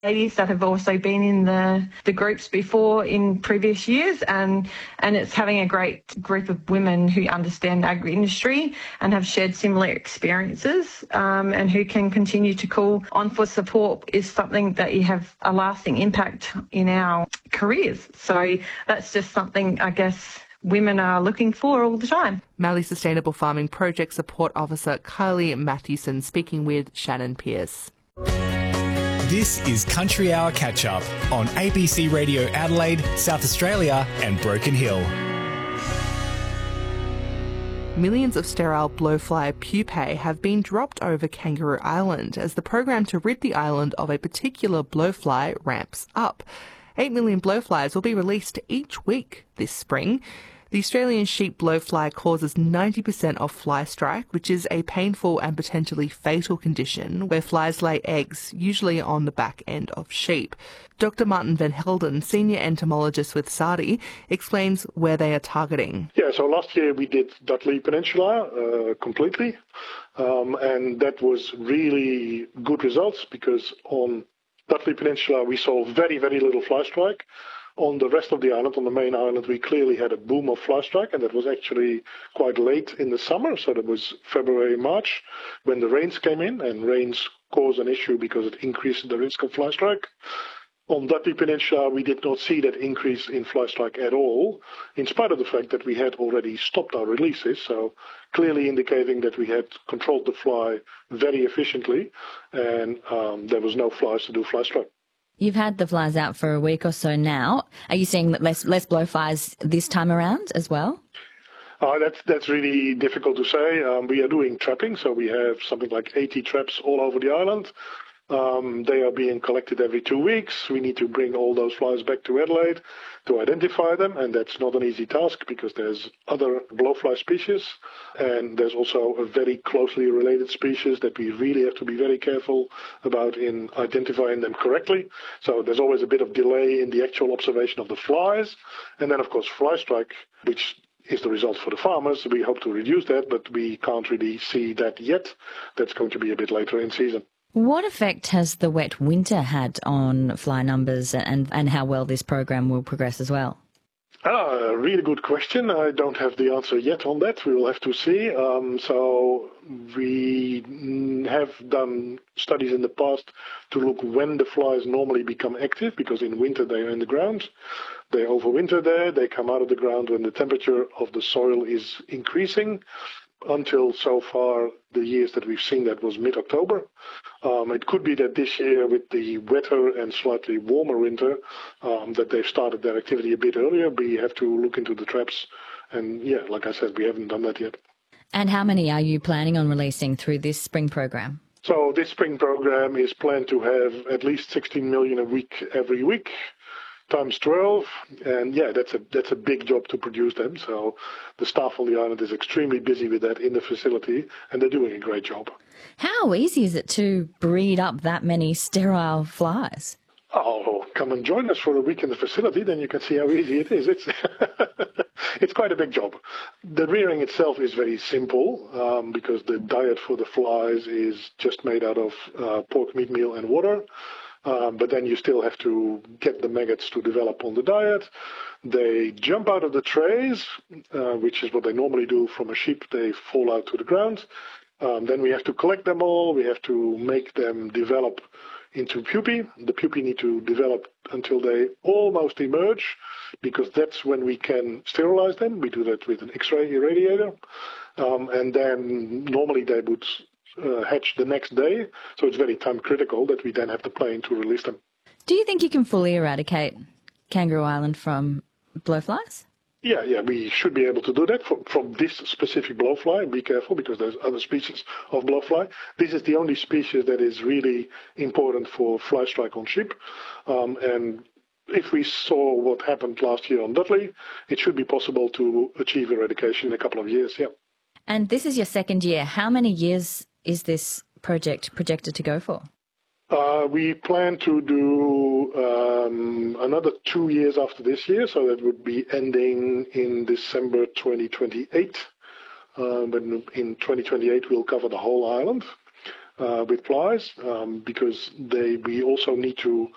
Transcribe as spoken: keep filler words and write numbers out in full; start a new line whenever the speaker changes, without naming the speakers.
ladies that have also been in the, the groups before in previous years, and and it's having a great group of women who understand agri-industry and have shared similar experiences, um, and who can continue to call on for support is something that you have a lasting impact in our careers. So that's just something, I guess, women are looking for all the time.
Mallee Sustainable Farming Project Support Officer Kylie Mathewson speaking with Shannon Pearce.
This is Country Hour Catch Up on A B C Radio Adelaide, South Australia and Broken Hill.
Millions of sterile blowfly pupae have been dropped over Kangaroo Island as the program to rid the island of a particular blowfly ramps up. Eight million blowflies will be released each week this spring. The Australian sheep blowfly causes ninety percent of fly strike, which is a painful and potentially fatal condition where flies lay eggs, usually on the back end of sheep. Doctor Martin Van Helden, senior entomologist with SARDI, explains where they are targeting.
Yeah, so last year we did Dudley Peninsula uh, completely, um, and that was really good results because on Dudley Peninsula we saw very, very little fly strike. On the rest of the island, on the main island, we clearly had a boom of fly strike, and that was actually quite late in the summer. So that was February, March, when the rains came in, and rains cause an issue because it increases the risk of fly strike. On Dudley Peninsula, we did not see that increase in fly strike at all, in spite of the fact that we had already stopped our releases, so clearly indicating that we had controlled the fly very efficiently, and um, there was no flies to do fly strike.
You've had the flies out for a week or so now. Are you seeing less less blowflies this time around as well?
Uh, that's that's really difficult to say. Um, we are doing trapping, so we have something like eighty traps all over the island. Um, they are being collected every two weeks. We need to bring all those flies back to Adelaide to identify them, and that's not an easy task because there's other blowfly species, and there's also a very closely related species that we really have to be very careful about in identifying them correctly. So there's always a bit of delay in the actual observation of the flies. And then, of course, fly strike, which is the result for the farmers. We hope to reduce that, but we can't really see that yet. That's going to be a bit later in season.
What effect has the wet winter had on fly numbers and, and how well this program will progress as well?
Ah, a really good question. I don't have the answer yet on that. We will have to see. Um, so we have done studies in the past to look when the flies normally become active, because in winter they are in the ground. They overwinter there. They come out of the ground when the temperature of the soil is increasing. Until so far, the years that we've seen that was mid-October. Um, it could be that this year, with the wetter and slightly warmer winter, um, that they've started their activity a bit earlier. We have to look into the traps. And yeah, like I said, we haven't done that yet.
And how many are you planning on releasing through this spring program?
So this spring program is planned to have at least sixteen million a week every week. Times twelve, and yeah, that's a that's a big job to produce them. So the staff on the island is extremely busy with that in the facility, and they're doing a great job.
How easy is it to breed up that many sterile flies?
Oh, come and join us for a week in the facility, then you can see how easy it is. It's it's quite a big job. The rearing itself is very simple um, because the diet for the flies is just made out of uh, pork meat meal and water. Um, but then you still have to get the maggots to develop on the diet. They jump out of the trays, uh, which is what they normally do from a sheep. They fall out to the ground. Um, then we have to collect them all. We have to make them develop into pupae. The pupae need to develop until they almost emerge, because that's when we can sterilize them. We do that with an X-ray irradiator. Um, and then normally they would Uh, hatch the next day, so it's very time critical that we then have the plane to release them.
Do you think you can fully eradicate Kangaroo Island from blowflies?
Yeah, yeah, we should be able to do that from, from this specific blowfly. Be careful, because there's other species of blowfly. This is the only species that is really important for fly strike on sheep. Um, and if we saw what happened last year on Dudley, it should be possible to achieve eradication in a couple of years, yeah.
And this is your second year. How many years is this project projected to go for?
Uh, we plan to do um, another two years after this year, so that would be ending in December twenty twenty-eight. Uh, but in twenty twenty-eight, we'll cover the whole island uh, with flies, um, because they we also need to